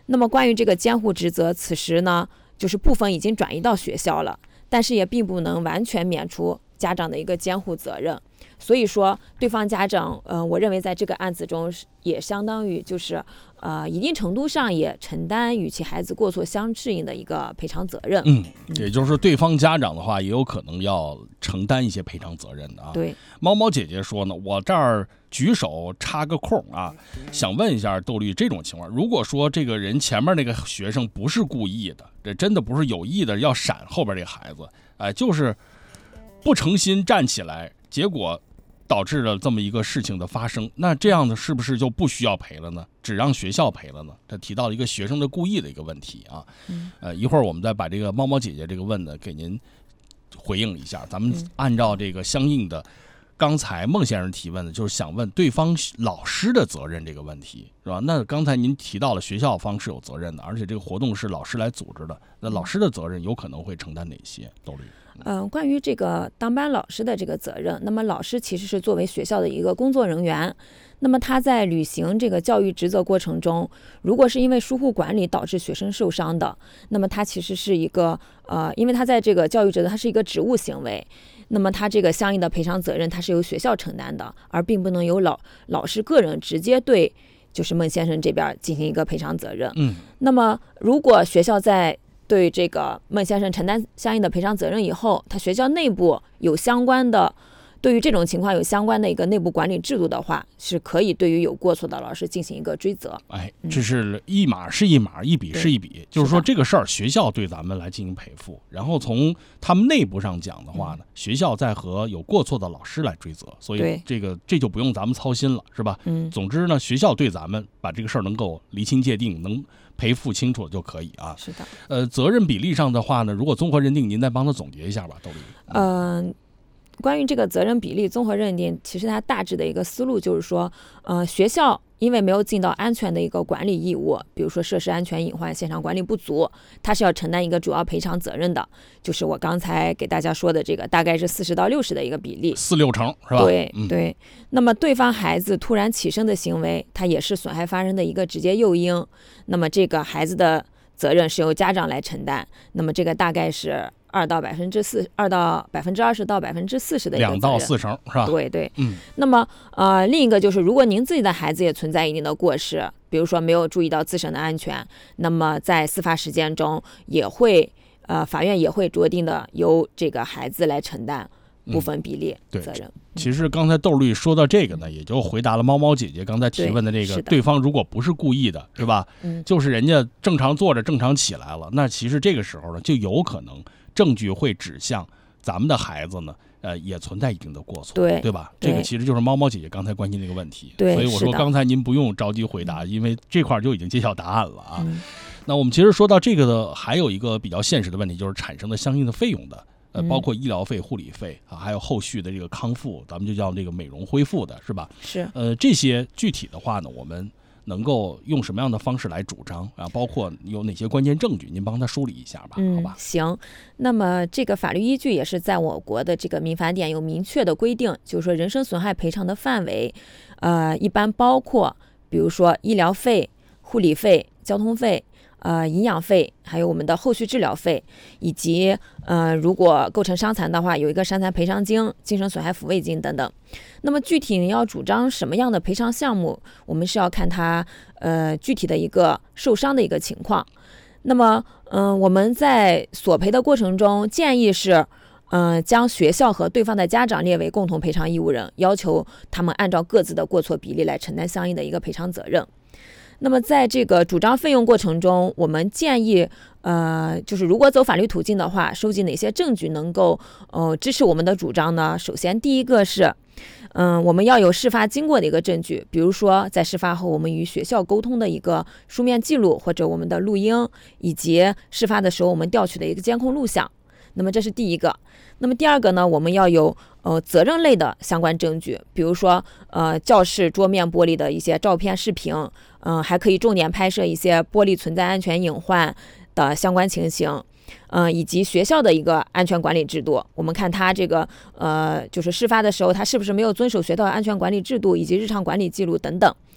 那么关于这个监护职责，此时呢，就是部分已经转移到学校了，但是也并不能完全免除家长的一个监护责任。所以说，对方家长，我认为在这个案子中也相当于就是一定程度上也承担与其孩子过错相适应的一个赔偿责任。 也就是说，对方家长的话也有可能要承担一些赔偿责任的啊。 对， 猫猫姐姐说呢，我这儿举手插个空啊，想问一下窦律，这种情况，如果说这个人前面那个学生不是故意的，这真的不是有意的要闪后边这个孩子，就是不诚心站起来，结果导致了这么一个事情的发生，那这样的是不是就不需要赔了呢？只让学校赔了呢？这提到了一个学生的故意的一个问题啊。一会儿我们再把这个猫猫姐姐这个问的给您回应一下。咱们按照这个相应的，刚才孟先生提问的，就是想问对方老师的责任这个问题，是吧？那刚才您提到了学校方是有责任的，而且这个活动是老师来组织的，那老师的责任有可能会承担哪些？窦律。 关于这个当班老师的这个责任，那么老师其实是作为学校的一个工作人员，那么他在履行这个教育职责过程中，如果是因为疏忽管理导致学生受伤的，那么他其实是一个因为他在这个教育职责，他是一个职务行为，那么他这个相应的赔偿责任，他是由学校承担的，而并不能由老师个人直接对就是孟先生这边进行一个赔偿责任。那么如果学校在对这个孟先生承担相应的赔偿责任以后，他学校内部有相关的，对于这种情况有相关的一个内部管理制度的话，是可以对于有过错的老师进行一个追责。 这是一码是一码，一笔是一笔，就是说这个事儿学校对咱们来进行赔付，然后从他们内部上讲的话呢，学校再和有过错的老师来追责，所以这就不用咱们操心了，是吧？总之呢，学校对咱们把这个事儿能够厘清界定，能赔付清楚就可以啊。 是的。 责任比例上的话呢，如果综合认定，您再帮他总结一下吧，窦律。 关于这个责任比例综合认定，其实它大致的一个思路就是说，学校因为没有尽到安全的一个管理义务，比如说设施安全隐患、现场管理不足，它是要承担一个主要赔偿责任的，就是我刚才给大家说的这个大概是40到60的一个比例 ，4-6成是吧？ 对。那么对方孩子突然起身的行为，它也是损害发生的一个直接诱因，那么这个孩子的责任是由家长来承担，那么这个大概是2到20%到40%的一个责任，2 到4成是吧？ 对。那么另一个就是，如果您自己的孩子也存在一定的过失，比如说没有注意到自身的安全，那么在司法实践中也会法院也会酌定的由这个孩子来承担部分比例责任。 其实刚才窦律说到这个呢，也就回答了猫猫姐姐刚才提问的这个，对方如果不是故意的，是吧？就是人家正常坐着正常起来了，那其实这个时候呢，就有可能证据会指向咱们的孩子呢，也存在一定的过错，对吧？这个其实就是猫猫姐姐刚才关心这个问题，所以我说刚才您不用着急回答，因为这块就已经揭晓答案了啊。那我们其实说到这个的，还有一个比较现实的问题，就是产生的相应的费用的。包括医疗费、护理费啊，还有后续的这个康复，咱们就叫这个美容恢复的，是吧？ 是。 这些具体的话呢，我们能够用什么样的方式来主张啊？包括有哪些关键证据，您帮他梳理一下吧，好吧？ 行。那么这个法律依据也是在我国的这个民法典有明确的规定，就是说人身损害赔偿的范围，一般包括比如说医疗费、护理费、交通费。营养费，还有我们的后续治疗费，以及如果构成伤残的话，有一个伤残赔偿金、精神损害抚慰金等等。那么具体你要主张什么样的赔偿项目，我们是要看它具体的一个受伤的一个情况。那么我们在索赔的过程中，建议是将学校和对方的家长列为共同赔偿义务人，要求他们按照各自的过错比例来承担相应的一个赔偿责任。那么在这个主张费用过程中，我们建议就是如果走法律途径的话，收集哪些证据能够支持我们的主张呢？首先第一个是我们要有事发经过的一个证据，比如说在事发后我们与学校沟通的一个书面记录，或者我们的录音，以及事发的时候我们调取的一个监控录像。那么这是第一个。那么第二个呢，我们要有责任类的相关证据，比如说教室桌面玻璃的一些照片、视频，还可以重点拍摄一些玻璃存在安全隐患的相关情形，以及学校的一个安全管理制度。我们看他这个就是事发的时候，他是不是没有遵守学校的安全管理制度以及日常管理记录等等。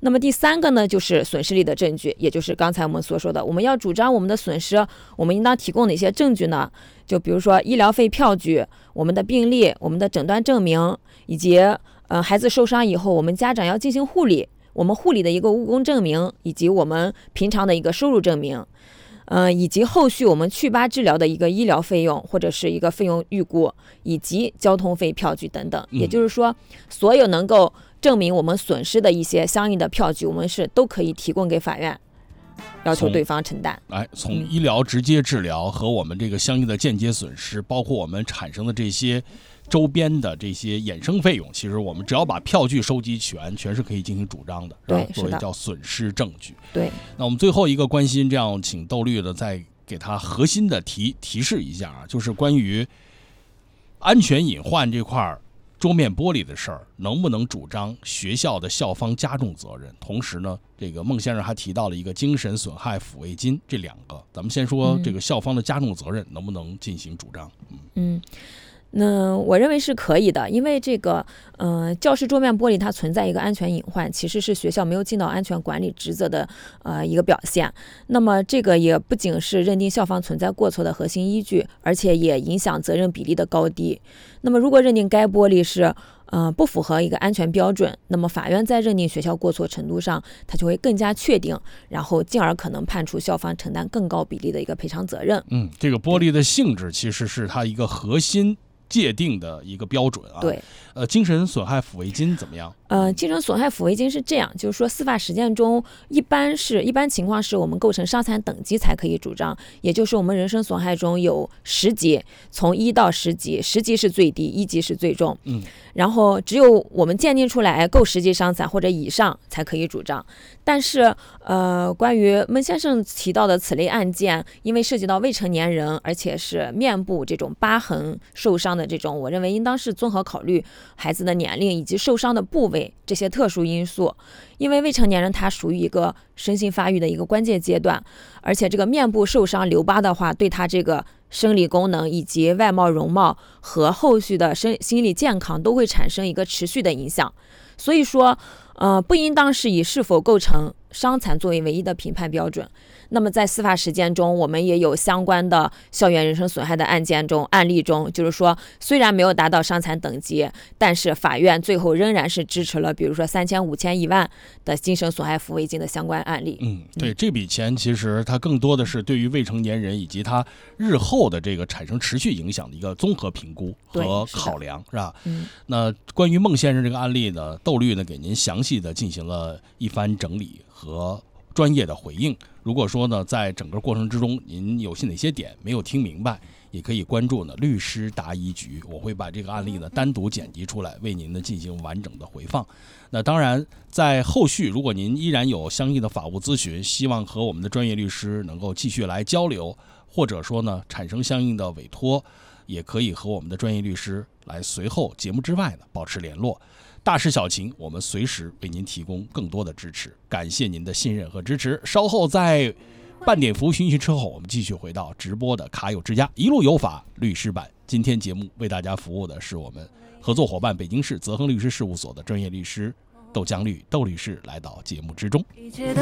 那么第3个呢，就是损失力的证据，也就是刚才我们所说的，我们要主张我们的损失，我们应当提供哪些证据呢？就比如说医疗费票据、我们的病历、我们的诊断证明，以及孩子受伤以后，我们家长要进行护理，我们护理的一个误工证明，以及我们平常的一个收入证明。以及后续我们去疤治疗的一个医疗费用或者是一个费用预估，以及交通费票据等等。也就是说，所有能够证明我们损失的一些相应的票据，我们是都可以提供给法院，要求对方承担。 从医疗直接治疗和我们这个相应的间接损失，包括我们产生的这些周边的这些衍生费用，其实我们只要把票据收集全是可以进行主张的， 对， 作为叫损失证据。 对， 那我们最后一个关心，这样请窦律的再给他核心的提示一下啊，就是关于安全隐患这块桌面玻璃的事儿，能不能主张学校的校方加重责任？同时呢，这个孟先生还提到了一个精神损害抚慰金，这2个，咱们先说这个校方的加重责任能不能进行主张？ 那我认为是可以的，因为这个教室桌面玻璃它存在一个安全隐患，其实是学校没有尽到安全管理职责的一个表现。那么这个也不仅是认定校方存在过错的核心依据，而且也影响责任比例的高低。那么如果认定该玻璃是不符合一个安全标准，那么法院在认定学校过错程度上，它就会更加确定，然后进而可能判处校方承担更高比例的一个赔偿责任。 这个玻璃的性质其实是它一个核心界定的一个标准啊。 对， 精神损害抚慰金怎么样？ 精神损害抚慰金是这样，就是说司法实践中一般情况是我们构成伤残等级才可以主张，也就是我们人身损害中有10级，从1到10级，10级是最低，1级是最重。然后只有我们鉴定出来够10级伤残或者以上才可以主张。但是关于孟先生提到的此类案件，因为涉及到未成年人，而且是面部这种疤痕受伤的这种，我认为应当是综合考虑孩子的年龄以及受伤的部位这些特殊因素。因为未成年人他属于一个身心发育的一个关键阶段，而且这个面部受伤留疤的话，对他这个生理功能以及外貌容貌和后续的心理健康都会产生一个持续的影响。所以说不应当是以是否构成伤残作为唯一的评判标准。那么在司法实践中，我们也有相关的校园人身损害的案例中，就是说虽然没有达到伤残等级，但是法院最后仍然是支持了比如说3000、5000、1万的精神损害抚慰金的相关案例。 对，这笔钱其实它更多的是对于未成年人以及他日后的这个产生持续影响的一个综合评估和考量，是吧？那关于孟先生这个案例呢，窦律呢给您详细的进行了一番整理和专业的回应。如果说呢，在整个过程之中您有哪些点没有听明白，也可以关注呢律师答疑局，我会把这个案例呢单独剪辑出来，为您呢进行完整的回放。那当然，在后续如果您依然有相应的法务咨询，希望和我们的专业律师能够继续来交流，或者说呢产生相应的委托，也可以和我们的专业律师来随后节目之外呢保持联络。大事小情，我们随时为您提供更多的支持，感谢您的信任和支持。稍后在半点服务讯息之后，我们继续回到直播的卡友之家一路有法律师版。今天节目为大家服务的是我们合作伙伴北京市泽亨律师事务所的专业律师窦律师来到节目之中。